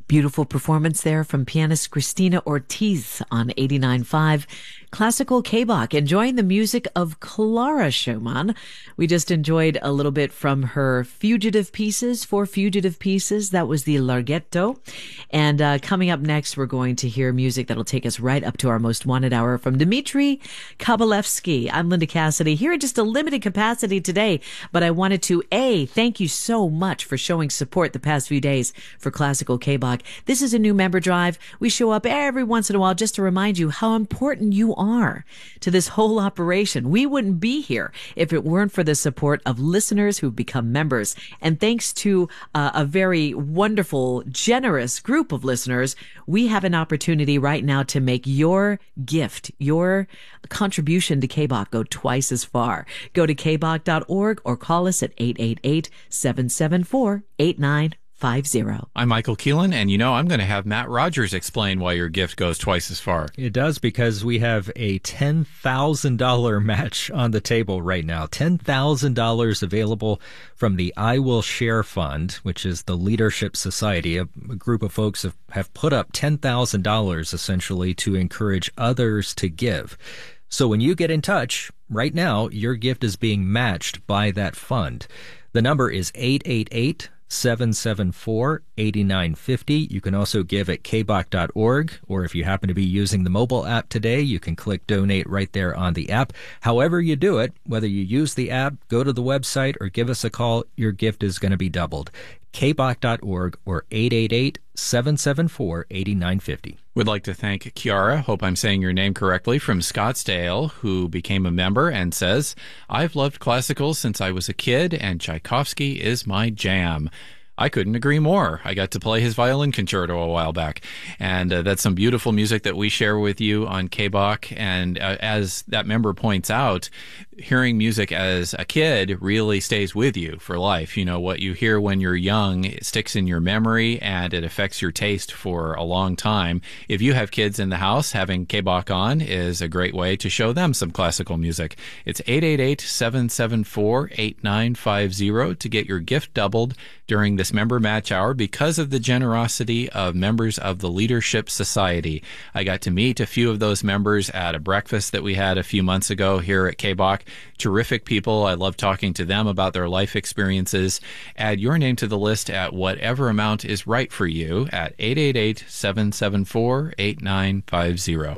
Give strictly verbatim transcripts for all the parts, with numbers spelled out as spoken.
Beautiful performance there from pianist Christina Ortiz on eighty-nine point five Classical K-Bach, enjoying the music of Clara Schumann. We just enjoyed a little bit from her Fugitive Pieces, four Fugitive Pieces. That was the Larghetto. And uh, coming up next, we're going to hear music that'll take us right up to our most wanted hour from Dmitri Kabalevsky. I'm Linda Cassidy, here in just a limited capacity today, but I wanted to, A, thank you so much for showing support the past few days for Classical K-Bach. This is a new member drive. We show up every once in a while just to remind you how important you are to this whole operation. We wouldn't be here if it weren't for the support of listeners who've become members. And thanks to uh, a very wonderful, generous group of listeners, we have an opportunity right now to make your gift, your contribution to K-Bach go twice as far. Go to k bach dot org or call us at eight eight eight, seven seven four, eight nine five zero. I'm Michael Keelan, and you know I'm going to have Matt Rogers explain why your gift goes twice as far. It does, because we have a ten thousand dollars match on the table right now. ten thousand dollars available from the I Will Share Fund, which is the Leadership Society. A, a group of folks have, have put up ten thousand dollars essentially to encourage others to give. So when you get in touch, right now, your gift is being matched by that fund. The number is eight eight eight, seven seven four, eight nine five zero. You can also give at k bach dot org, or if you happen to be using the mobile app today, you can click donate right there on the app. However you do it, whether you use the app, go to the website, or give us a call, your gift is going to be doubled. k bach dot org or eight eight eight, seven seven four, eight nine five zero. Would like to thank Kiara, hope I'm saying your name correctly, from Scottsdale, who became a member and says, I've loved classical since I was a kid, and Tchaikovsky is my jam. I couldn't agree more. I got to play his violin concerto a while back, and uh, that's some beautiful music that we share with you on K-Bach. And uh, as that member points out, hearing music as a kid really stays with you for life. You know, what you hear when you're young, it sticks in your memory, and it affects your taste for a long time. If you have kids in the house, having K-Bach on is a great way to show them some classical music. It's eight eight eight, seven seven four, eight nine five zero to get your gift doubled during this member match hour because of the generosity of members of the Leadership Society. I got to meet a few of those members at a breakfast that we had a few months ago here at K-Bach. Terrific people. I love talking to them about their life experiences. Add your name to the list at whatever amount is right for you at eight eight eight, seven seven four, eight nine five zero.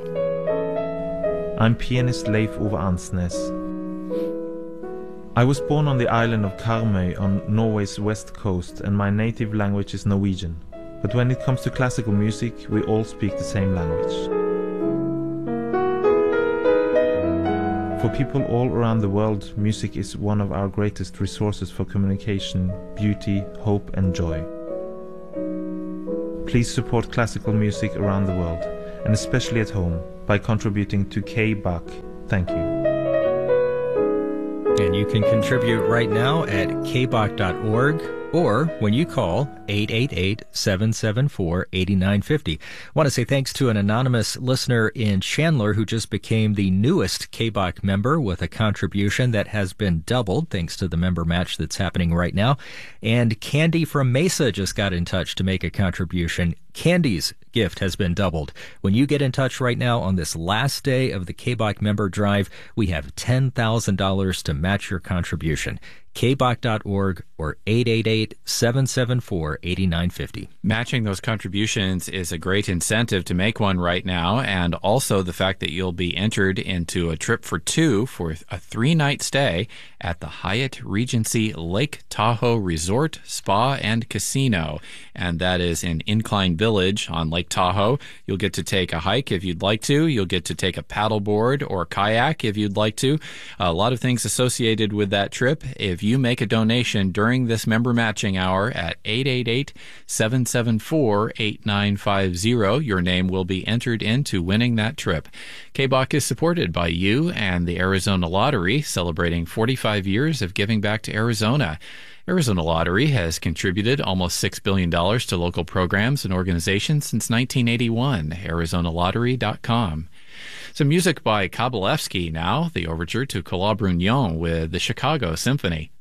I'm pianist Leif Ove Ansnes. I was born on the island of Karmøy on Norway's west coast, and my native language is Norwegian. But when it comes to classical music, we all speak the same language. For people all around the world, music is one of our greatest resources for communication, beauty, hope and joy. Please support classical music around the world, and especially at home, by contributing to K-Bach. Thank you. And you can contribute right now at k bach dot org or when you call eight eight eight, seven seven four, eight nine five zero. I want to say thanks to an anonymous listener in Chandler who just became the newest K-Bach member with a contribution that has been doubled thanks to the member match that's happening right now. And Candy from Mesa just got in touch to make a contribution. Candy's gift has been doubled. When you get in touch right now on this last day of the K-Bach member drive, we have ten thousand dollars to match your contribution. k bach dot org or eight eight eight, seven seven four, eight nine five zero. Matching those contributions is a great incentive to make one right now, and also the fact that you'll be entered into a trip for two for a three-night stay at the Hyatt Regency Lake Tahoe Resort, Spa, and Casino, and that is in Incline Village on Lake Tahoe. You'll get to take a hike if you'd like to. You'll get to take a paddleboard or kayak if you'd like to. A lot of things associated with that trip. If you make a donation during this member matching hour at eight eight eight, seven seven four, eight nine five zero, your name will be entered into winning that trip. K-Bach is supported by you and the Arizona Lottery, celebrating forty-five years of giving back to Arizona. Arizona Lottery has contributed almost six billion dollars to local programs and organizations since nineteen eighty-one. Arizona Lottery dot com. Some music by Kabalevsky now, the overture to Kolobrunyon with the Chicago Symphony.